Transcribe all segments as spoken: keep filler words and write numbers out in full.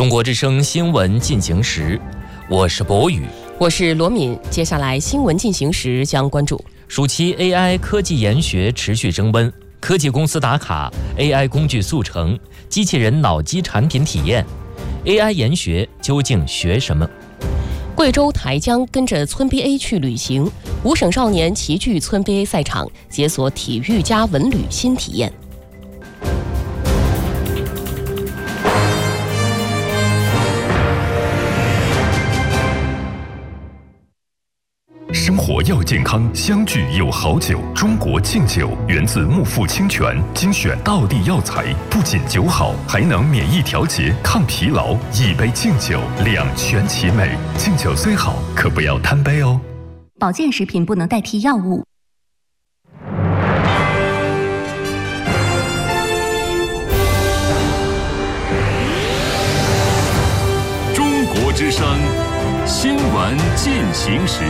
中国之声新闻进行时，我是博宇， 我是罗敏。接下来新闻进行时将关注： 暑期 A I 科技研学持续升温，科技公司打卡 A I 工具速成，机器人脑机产品体验。A I 研学究竟学什么？ 贵州台江跟着村 B A 去旅行，五省少年齐聚村 B A 赛场，解锁体育加文旅新体验。 生活要健康，相聚有好酒。中国敬酒源自木富清泉，精选道地药材，不仅酒好，还能免疫调节、抗疲劳。一杯敬酒，两全其美。敬酒虽好，可不要贪杯哦。 保健食品不能代替药物。 中国之声新闻进行时。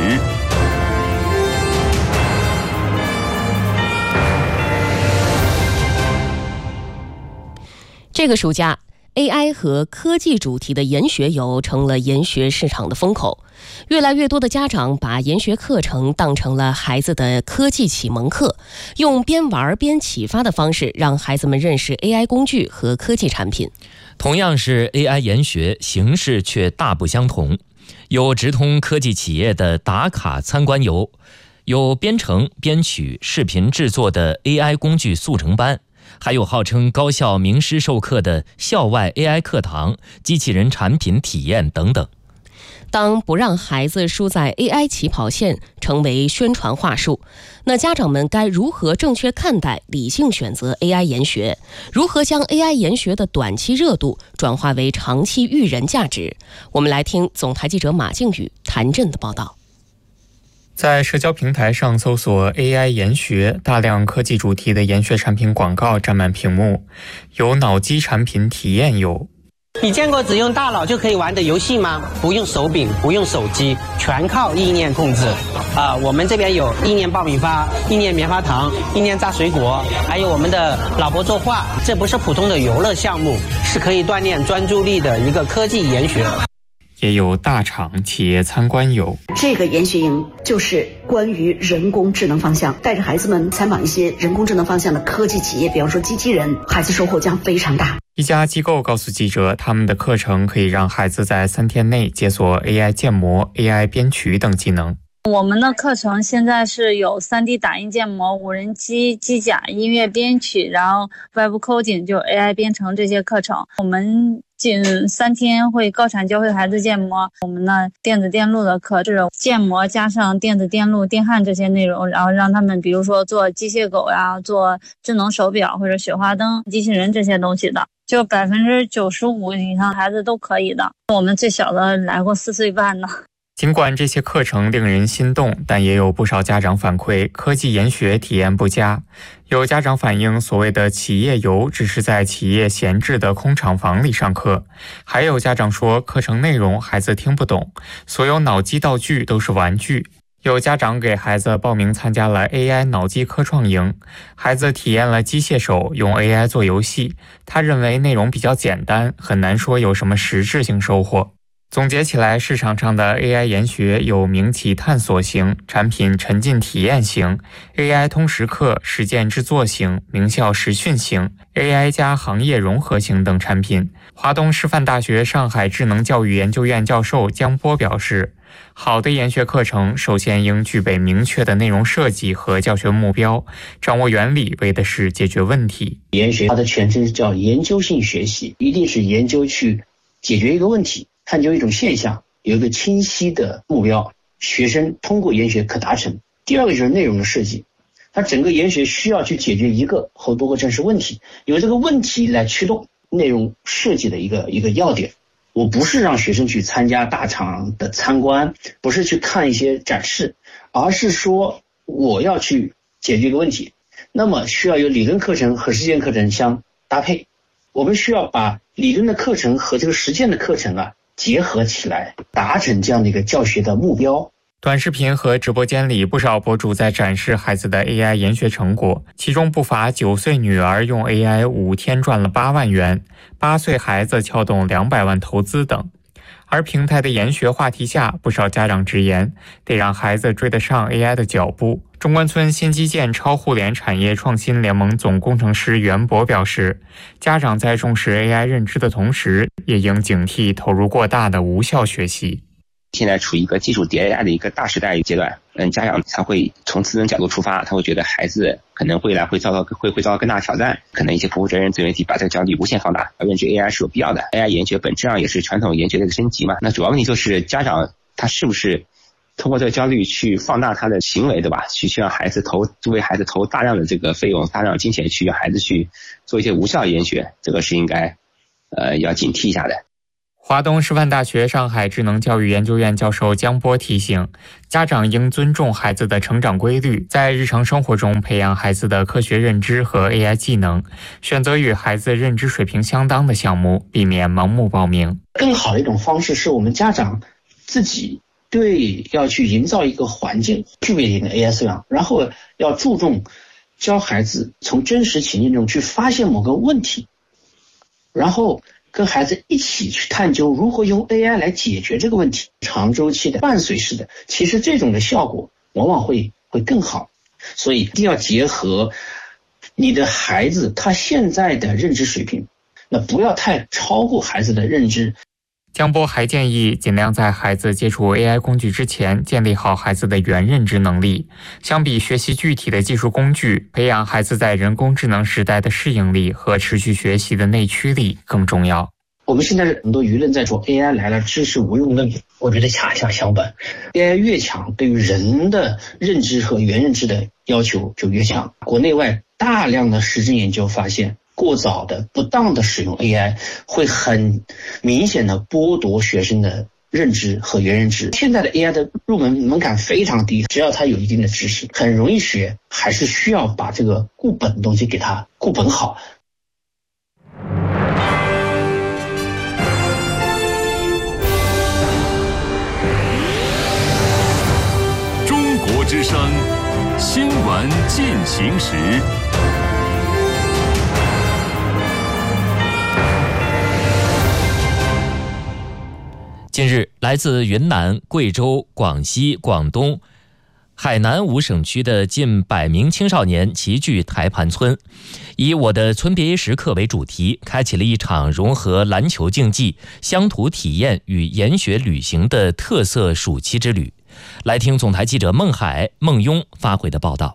这个暑假 A I 和科技主题的研学游成了研学市场的风口，越来越多的家长把研学课程当成了孩子的科技启蒙课，用边玩边启发的方式让孩子们认识 A I 工具和科技产品。 同样是 A I 研学，形式却大不相同。有直通科技企业的打卡参观游，有编程编曲视频制作的 A I 工具速成班，还有号称高校名师授课的校外 A I 课堂、机器人产品体验等等。 当不让孩子输在 A I 起跑线成为宣传话术，那家长们该如何正确看待、理性选择 A I 研学？如何将 A I 研学的短期热度转化为长期育人价值？我们来听总台记者马靖宇、谭震的报道。 在社交平台上搜索 A I 研学，大量科技主题的研学产品广告占满屏幕，有脑机产品体验游。 你见过只用大脑就可以玩的游戏吗？不用手柄，不用手机，全靠意念控制。啊、呃，我们这边有意念爆米花、意念棉花糖、意念炸水果，还有我们的老婆作画。这不是普通的游乐项目，是可以锻炼专注力的一个科技研学。 也有大厂企业参观游。 这个研学营就是关于人工智能方向，带着孩子们参访一些人工智能方向的科技企业，比方说机器人，孩子收获将非常大。 一家机构告诉记者，他们的课程可以让孩子在三天内解锁 A I 建模、A I 编曲等技能。 我们的课程现在是有 三 D 打印建模、无人机、机甲、音乐编曲，然后 Web Coding 就 A I 编程这些课程。我们仅三天会高产教会孩子建模。我们呢电子电路的课，这种建模加上电子电路、电焊这些内容，然后让他们比如说做机械狗呀、做智能手表或者雪花灯、机器人这些东西的，就百分之九十五以上孩子都可以的。我们最小的来过四岁半呢。 尽管这些课程令人心动，但也有不少家长反馈科技研学体验不佳。有家长反映，所谓的企业游只是在企业闲置的空厂房里上课。还有家长说，课程内容孩子听不懂，所有脑机道具都是玩具。有家长给孩子报名参加了 A I 脑机科创营，孩子体验了机械手用 A I 做游戏，他认为内容比较简单，很难说有什么实质性收获。总结起来，市场上的 A I 研学有民企探索型、产品沉浸体验型、A I 通识课、实践制作型、名校实训型、A I 加行业融合型等产品。华东师范大学上海智能教育研究院教授江波表示，好的研学课程首先应具备明确的内容设计和教学目标，掌握原理为的是解决问题。 研学它的全称叫研究性学习，一定是研究去解决一个问题，探究一种现象，有一个清晰的目标，学生通过研学可达成。第二个就是内容的设计，它整个研学需要去解决一个或多个真实问题，由这个问题来驱动内容设计的一个一个要点。我不是让学生去参加大厂的参观，不是去看一些展示，而是说我要去解决一个问题，那么需要有理论课程和实践课程相搭配。我们需要把理论的课程和这个实践的课程啊结合起来，达成这样的一个教学的目标。 短视频和直播间里，不少博主在展示孩子的 A I 研学成果，其中不乏九岁女儿用 A I 五天赚了八万元，八岁孩子撬动两百万投资等。而平台的研学话题下，不少家长直言，得让孩子追得上 A I 的脚步。中关村新基建超互联产业创新联盟总工程师袁博表示，家长在重视 A I 认知的同时，也应警惕投入过大的无效学习。 现在处于一个技术迭代的一个大时代阶段，嗯，家长他会从自身角度出发，他会觉得孩子可能未来会遭到会会遭到更大的挑战，可能一些不负责任自媒体把这个焦虑无限放大，而认知 A I 是有必要的。A I 研学本质上也是传统研学的一个升级嘛，那主要问题就是家长他是不是通过这个焦虑去放大他的行为，对吧？去去让孩子投为孩子投大量的这个费用、大量的金钱去让孩子去做一些无效研学，这个是应该呃要警惕一下的。 华东师范大学上海智能教育研究院教授江波提醒，家长应尊重孩子的成长规律，在日常生活中培养孩子的科学认知和 A I 技能，选择与孩子认知水平相当的项目，避免盲目报名。 更好的一种方式是我们家长自己对要去营造一个环境，具备一定的 A I 素养，然后要注重教孩子从真实情境中去发现某个问题，然后跟孩子一起去探究如何用 A I 来解决这个问题，长周期的伴随式的，其实这种的效果往往会会更好。所以一定要结合你的孩子他现在的认知水平，那不要太超过孩子的认知。 江波还建议尽量在孩子接触 A I 工具之前建立好孩子的原认知能力，相比学习具体的技术工具，培养孩子在人工智能时代的适应力和持续学习的内驱力更重要。 我们现在很多舆论在说 A I 来了知识无用论，我觉得恰恰相反， A I 越强，对于人的认知和原认知的要求就越强。国内外大量的实证研究发现，过早的不当的使用 A I 会很明显的剥夺学生的认知和原认知。现在的 A I 的入门门槛非常低，只要他有一定的知识很容易学，还是需要把这个固本的东西给他固本好。 中国之声新闻进行时。 近日，来自云南、贵州、广西、广东、海南五省区的近百名青少年齐聚台盘村，以我的村别时刻为主题，开启了一场融合篮球竞技、乡土体验与研学旅行的特色暑期之旅。来听总台记者孟海、孟雍发回的报道。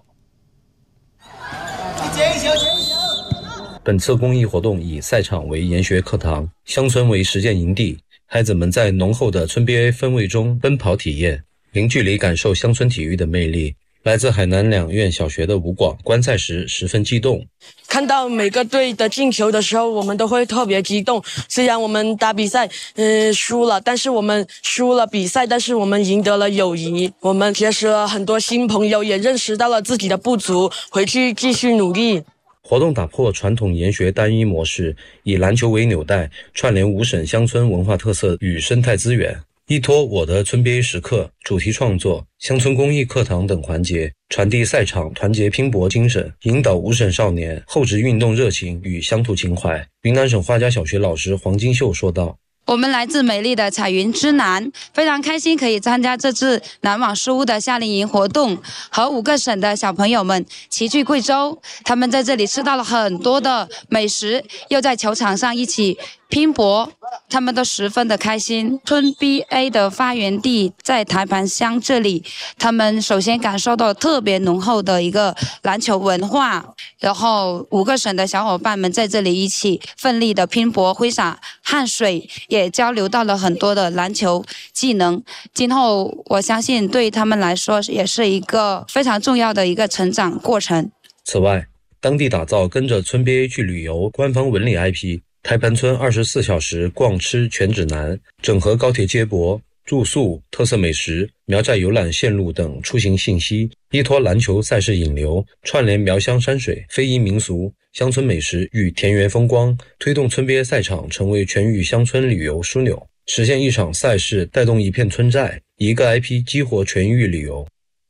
本次公益活动以赛场为研学课堂，乡村为实践营地，孩子们在浓厚的村 B A 氛围中奔跑体验，零距离感受乡村体育的魅力。来自海南两院小学的吴广观赛时十分激动， 看到每个队的进球的时候，我们都会特别激动。虽然我们打比赛，嗯、呃，输了，但是我们输了比赛，但是我们赢得了友谊。我们结识了很多新朋友，也认识到了自己的不足，回去继续努力。 活动打破传统研学单一模式，以篮球为纽带，串联五省乡村文化特色与生态资源，依托我的村 B A 时刻、主题创作、乡村公益课堂等环节，传递赛场团结拼搏精神，引导五省少年厚植运动热情与乡土情怀。云南省花家小学老师黄金秀说道： 我们来自美丽的彩云之南，非常开心可以参加这次南网书屋的夏令营活动，和五个省的小朋友们齐聚贵州。他们在这里吃到了很多的美食，又在球场上一起拼搏，他们都十分的开心。村 B A 的发源地在台盘乡这里，他们首先感受到特别浓厚的一个篮球文化，然后五个省的小伙伴们在这里一起奋力的拼搏，挥洒汗水，也交流到了很多的篮球技能。今后我相信对他们来说也是一个非常重要的一个成长过程。 此外，当地打造跟着村 B A 去旅游官方文旅 I P台盘村二十四小时逛吃全指南，整合高铁接驳、住宿、特色美食、苗寨游览线路等出行信息，依托篮球赛事引流，串联苗乡山水、非遗民俗、乡村美食与田园风光，推动村 B A 赛场成为全域乡村旅游枢纽，实现一场赛事带动一片村寨， 一个 I P 激活全域旅游。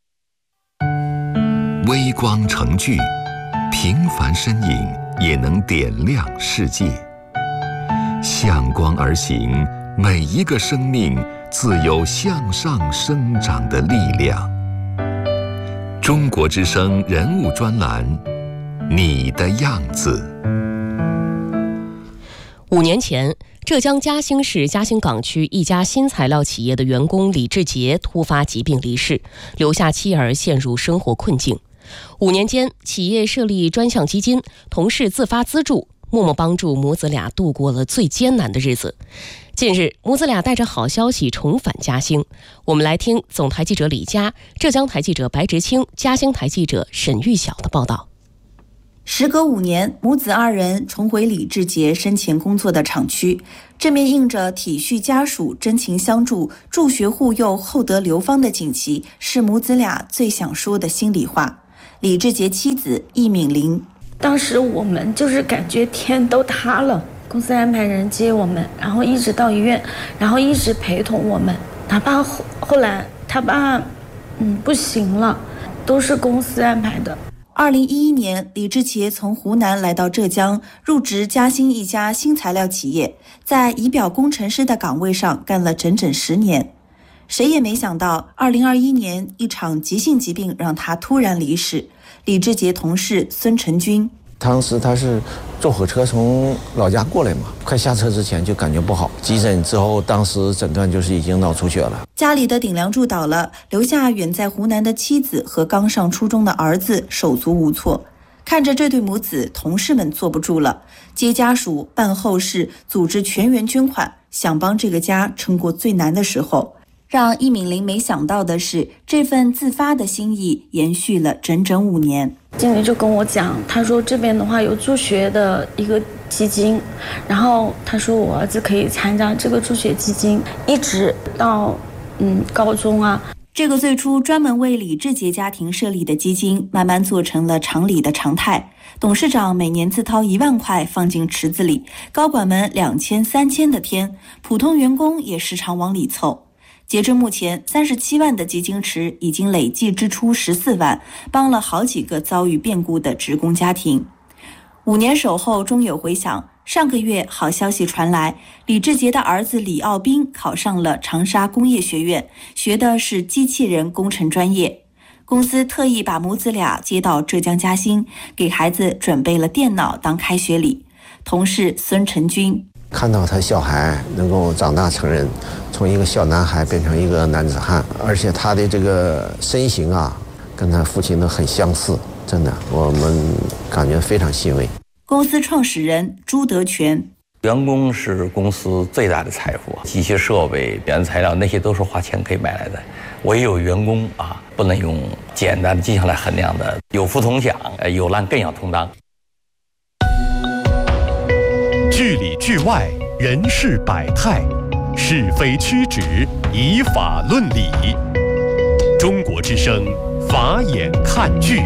微光成炬，平凡身影也能点亮世界。向光而行，每一个生命自有向上生长的力量。中国之声人物专栏，你的样子。 五年前，浙江嘉兴市嘉兴港区一家新材料企业的员工李志杰突发疾病离世，留下妻儿陷入生活困境。五年间，企业设立专项基金，同事自发资助，默默帮助母子俩度过了最艰难的日子。近日，母子俩带着好消息重返嘉兴。我们来听总台记者李佳、浙江台记者白直清、嘉兴台记者沈玉晓的报道。 时隔五年，母子二人重回李志杰生前工作的厂区，这面印着体恤家属、真情相助、助学护幼、厚德流芳的锦旗，是母子俩最想说的心里话。李志杰妻子易敏玲， 当时我们就是感觉天都塌了，公司安排人接我们，然后一直到医院，然后一直陪同我们，哪怕后后来他爸嗯不行了，都是公司安排的。 二零一一年，李志杰从湖南来到浙江，入职嘉兴一家新材料企业，在仪表工程师的岗位上干了整整十年。谁也没想到，二零二一年一场急性疾病让他突然离世。李志杰同事孙成军， 当时他是坐火车从老家过来嘛，快下车之前就感觉不好，急诊之后当时诊断就是已经脑出血了。 家里的顶梁柱倒了，留下远在湖南的妻子和刚上初中的儿子手足无措。看着这对母子，同事们坐不住了，接家属、办后事、组织全员捐款，想帮这个家撑过最难的时候。让易敏玲没想到的是，这份自发的心意延续了整整五年。 经理就跟我讲，他说这边的话有助学的一个基金，然后他说我儿子可以参加这个助学基金，一直到嗯高中啊。 这个最初专门为李志杰家庭设立的基金，慢慢做成了厂里的常态。董事长每年自掏一万块放进池子里，高管们两千、三千的添，普通员工也时常往里凑。截至目前，三十七万的基金池已经累计支出十四万，帮了好几个遭遇变故的职工家庭。五年守候终有回响，上个月好消息传来，李志杰的儿子李奥斌考上了长沙工业学院，学的是机器人工程专业。公司特意把母子俩接到浙江嘉兴，给孩子准备了电脑当开学礼。同事孙成军， 看到他小孩能够长大成人，从一个小男孩变成一个男子汉，而且他的这个身形啊，跟他父亲都很相似，真的，我们感觉非常欣慰。 公司创始人朱德全， 员工是公司最大的财富，机械设备、原材料那些都是花钱可以买来的，唯有员工啊，不能用简单的绩效来衡量的，有福同享，有难更要同当。 剧里剧外，人事百态，是非曲直，以法论理。中国之声，法眼看剧。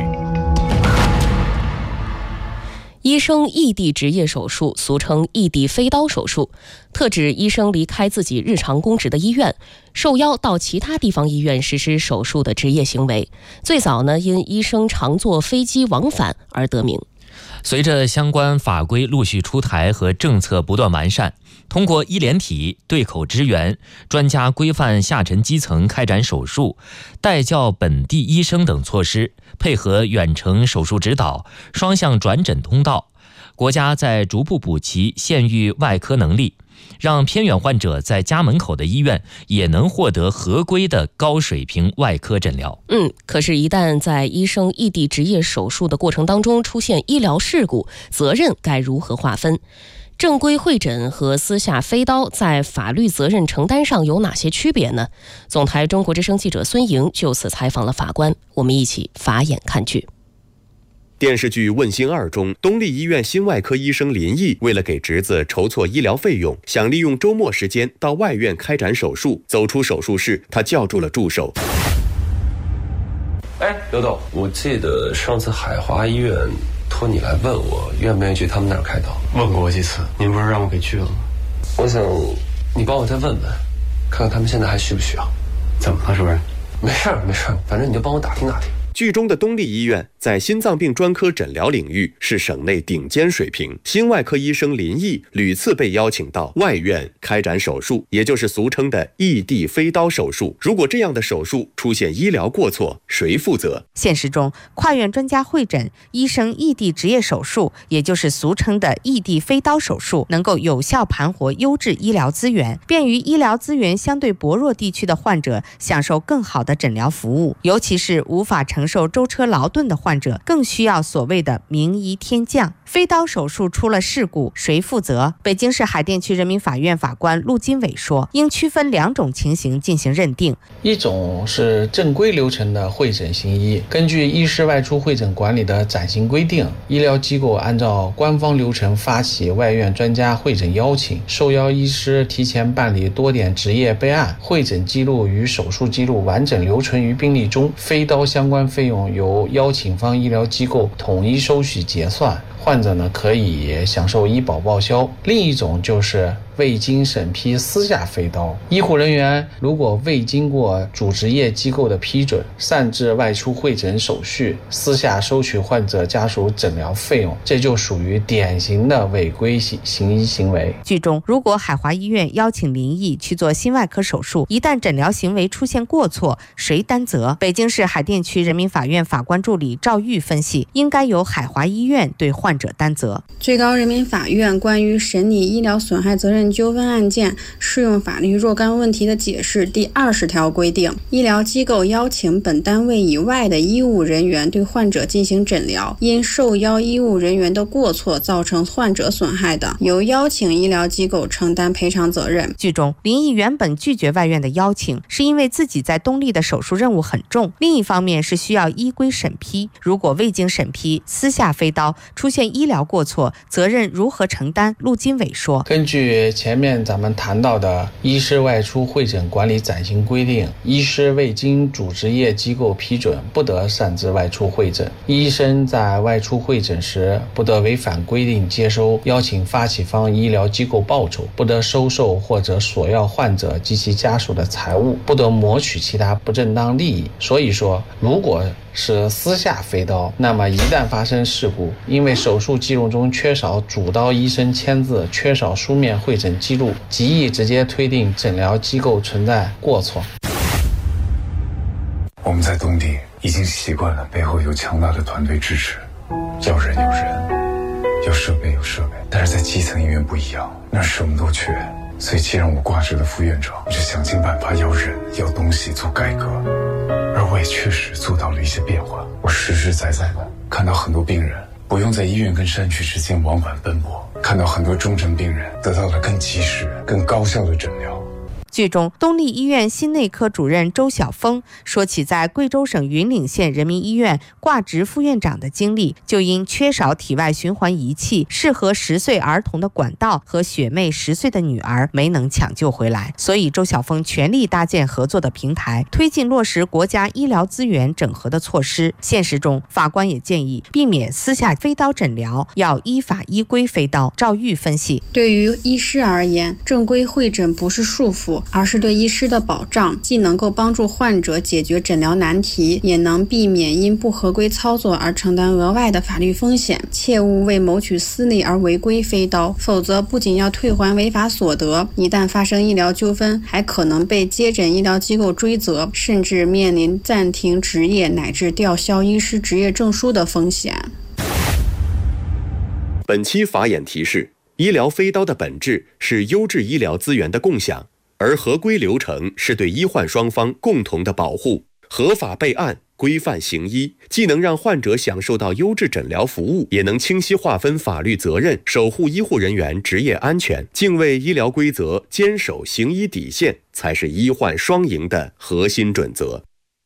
医生异地执业手术，俗称异地飞刀手术，特指医生离开自己日常公职的医院，受邀到其他地方医院实施手术的职业行为。最早呢，因医生常坐飞机往返而得名。 随着相关法规陆续出台和政策不断完善，通过医联体、对口支援、专家规范下沉基层开展手术、带教本地医生等措施，配合远程手术指导、双向转诊通道，国家在逐步补齐县域外科能力，让偏远患者在家门口的医院也能获得合规的高水平外科诊疗。 嗯，可是，一旦在医生异地执业手术的过程当中出现医疗事故，责任该如何划分？正规会诊和私下飞刀在法律责任承担上有哪些区别呢？总台中国之声记者孙莹就此采访了法官，我们一起法眼看剧。 电视剧《问心二》中，东丽医院心外科医生林毅为了给侄子筹措医疗费用，想利用周末时间到外院开展手术。走出手术室，他叫住了助手。 哎，刘董，我记得上次海华医院托你来问我愿不愿意去他们那儿开刀。 问过我几次，您不是让我给去了吗？ 我想你帮我再问问，看看他们现在还需不需要。 怎么了？是不是？没事没事，反正你就帮我打听打听。 剧中的东丽医院在心脏病专科诊疗领域是省内顶尖水平，心外科医生林毅屡次被邀请到外院开展手术，也就是俗称的异地飞刀手术。如果这样的手术出现医疗过错，谁负责？ 现实中，跨院专家会诊、医生异地执业手术，也就是俗称的异地飞刀手术，能够有效盘活优质医疗资源，便于医疗资源相对薄弱地区的患者享受更好的诊疗服务，尤其是无法承受舟车劳顿的患者，更需要所谓的名医天降。飞刀手术出了事故，谁负责？北京市海淀区人民法院法官陆金伟说，应区分两种情形进行认定。 一种是正规流程的会诊行医，根据医师外出会诊管理的暂行规定，医疗机构按照官方流程发起外院专家会诊邀请，受邀医师提前办理多点执业备案，会诊记录与手术记录完整留存于病历中，飞刀相关费用由邀请方医疗机构统一收取结算，患者呢可以享受医保报销。另一种就是未经审批私下飞刀，医护人员如果未经过主执业机构的批准，擅自外出会诊手续，私下收取患者家属诊疗费用，这就属于典型的违规行医行为。 剧中，如果海华医院邀请林毅去做心外科手术，一旦诊疗行为出现过错，谁担责？北京市海淀区人民法院法官助理赵玉分析，应该由海华医院对患者担责。 最高人民法院关于审理医疗损害责任纠纷案件适用法律若干问题的解释第二十条规定，医疗机构邀请本单位以外的医务人员对患者进行诊疗，因受邀医务人员的过错造成患者损害的，由邀请医疗机构承担赔偿责任。 剧中，林毅原本拒绝外院的邀请，是因为自己在东丽的手术任务很重，另一方面是需要依规审批。如果未经审批，私下飞刀，出现医疗过错，责任如何承担？陆金伟说， 根据前面咱们谈到的医师外出会诊管理暂行规定，医师未经主执业机构批准，不得擅自外出会诊。医生在外出会诊时，不得违反规定接收邀请发起方医疗机构报酬，不得收受或者索要患者及其家属的财物，不得谋取其他不正当利益。所以说，如果是私下飞刀，那么一旦发生事故，因为手术记录中缺少主刀医生签字，缺少书面会诊记录，极易直接推定诊疗机构存在过错。 我们在东地已经习惯了背后有强大的团队支持，要人有人，有设备有设备，但是在基层医院不一样，那儿什么都缺。所以既然我挂职的副院长，我就想尽办法要人要东西做改革，而我也确实做到了一些变化。我实实在在的看到很多病人不用在医院跟山区之间往返奔波，看到很多重症病人得到了更及时更高效的诊疗。 剧中，东丽医院心内科主任周晓峰说起在贵州省云岭县人民医院挂职副院长的经历，就因缺少体外循环仪器、适合十岁儿童的管道和学妹十岁的女儿没能抢救回来，所以周晓峰全力搭建合作的平台，推进落实国家医疗资源整合的措施。现实中，法官也建议避免私下飞刀诊疗，要依法依规飞刀。赵玉分析， 对于医师而言，正规会诊不是束缚，而是对医师的保障，既能够帮助患者解决诊疗难题，也能避免因不合规操作而承担额外的法律风险。切勿为谋取私利而违规飞刀，否则不仅要退还违法所得，一旦发生医疗纠纷，还可能被接诊医疗机构追责，甚至面临暂停执业乃至吊销医师执业证书的风险。 本期法眼提示：医疗飞刀的本质是优质医疗资源的共享，而合规流程是对医患双方共同的保护。合法备案、规范行医，既能让患者享受到优质诊疗服务，也能清晰划分法律责任，守护医护人员职业安全，敬畏医疗规则，坚守行医底线，才是医患双赢的核心准则。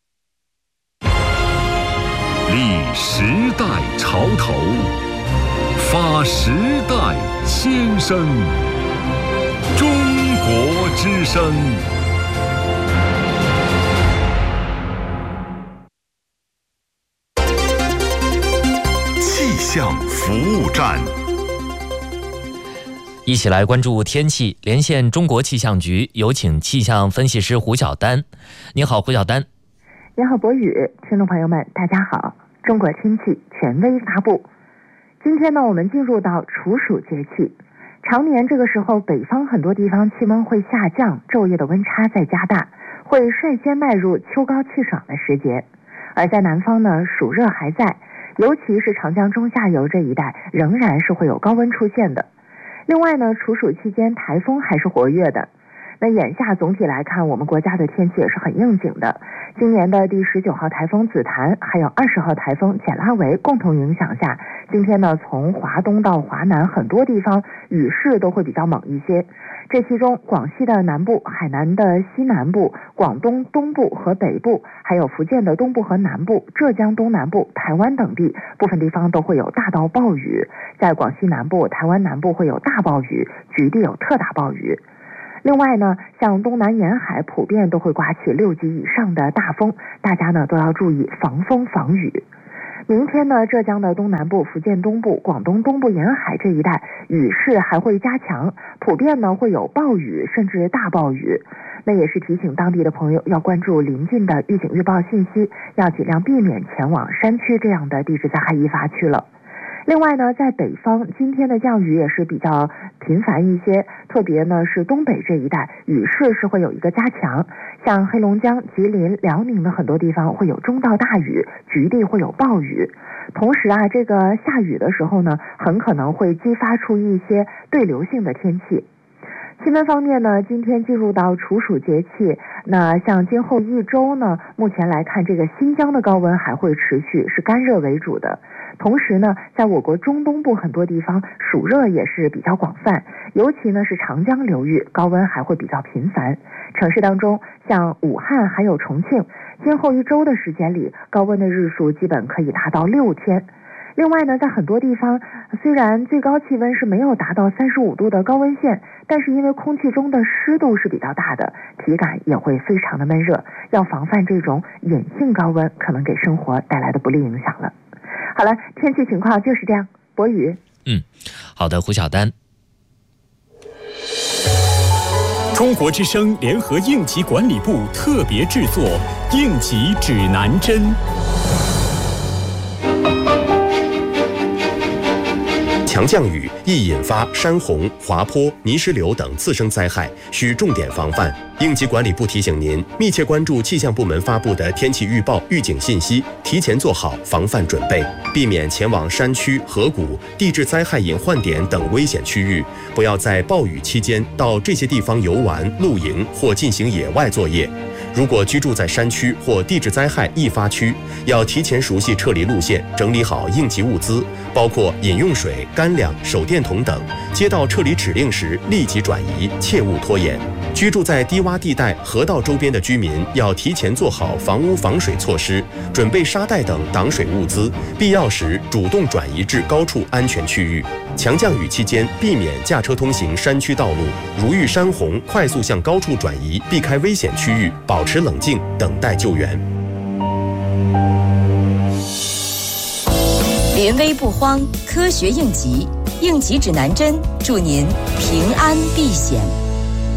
立时代潮头，发时代先声。中国之声。 气象服务站。 一起来关注天气，连线中国气象局，有请气象分析师胡晓丹。你好，胡晓丹。 你好，博宇，听众朋友们，大家好。中国天气权威发布。今天呢，我们进入到处暑节气。常年这个时候，北方很多地方气温会下降，昼夜的温差在加大，会率先迈入秋高气爽的时节。而在南方呢，暑热还在，尤其是长江中下游这一带，仍然是会有高温出现的。另外呢，处暑期间台风还是活跃的。那眼下总体来看，我们国家的天气也是很应景的。今年的第十九号台风紫檀，还有二十号台风简拉维共同影响下，今天呢，从华东到华南很多地方雨势都会比较猛一些。这其中，广西的南部、海南的西南部、广东东部和北部，还有福建的东部和南部、浙江东南部、台湾等地，部分地方都会有大到暴雨。在广西南部、台湾南部会有大暴雨，局地有特大暴雨。另外呢，像东南沿海普遍都会刮起六级以上的大风，大家呢都要注意防风防雨。明天呢，浙江的东南部、福建东部、广东东部沿海这一带雨势还会加强，普遍呢会有暴雨甚至大暴雨。那也是提醒当地的朋友要关注临近的预警预报信息，要尽量避免前往山区这样的地质灾害易发区了。另外呢，在北方今天的降雨也是比较频繁一些，特别呢是东北这一带雨势是会有一个加强，像黑龙江、吉林、辽宁的很多地方会有中到大雨，局地会有暴雨。同时啊，这个下雨的时候呢，很可能会激发出一些对流性的天气。气温方面呢，今天进入到处暑节气，那像今后一周呢，目前来看，这个新疆的高温还会持续，是干热为主的。同时呢，在我国中东部很多地方，暑热也是比较广泛，尤其呢是长江流域，高温还会比较频繁。城市当中，像武汉还有重庆，今后一周的时间里，高温的日数基本可以达到六天。另外呢，在很多地方，虽然最高气温是没有达到三十五度的高温线，但是因为空气中的湿度是比较大的，体感也会非常的闷热，要防范这种隐性高温可能给生活带来的不利影响了。好了，天气情况就是这样。博宇， 嗯，好的，胡晓丹。 中国之声联合应急管理部特别制作《应急指南针》。 强降雨易引发山洪、滑坡、泥石流等次生灾害，需重点防范。应急管理部提醒您，密切关注气象部门发布的天气预报、预警信息，提前做好防范准备，避免前往山区、河谷、地质灾害隐患点等危险区域。不要在暴雨期间到这些地方游玩、露营或进行野外作业。如果居住在山区或地质灾害易发区，要提前熟悉撤离路线，整理好应急物资，包括饮用水、干粮、手电筒等。接到撤离指令时，立即转移，切勿拖延。居住在低洼地带、河道周边的居民要提前做好房屋防水措施，准备沙袋等挡水物资，必要时主动转移至高处安全区域。强降雨期间，避免驾车通行山区道路，如遇山洪，快速向高处转移，避开危险区域，保持冷静，等待救援。 临危不慌，科学应急，应急指南针，祝您平安避险。